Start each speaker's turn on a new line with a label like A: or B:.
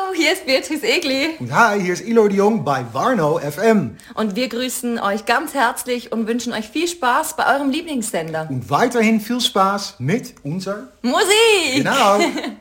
A: hier ist Beatrice Egli.
B: Und hi, hier ist Ilo de Jong bei Warno FM.
A: Und wir grüßen euch ganz herzlich und wünschen euch viel Spaß bei eurem Lieblingssender.
B: Und weiterhin viel Spaß mit unserer
A: Musik!
B: Genau.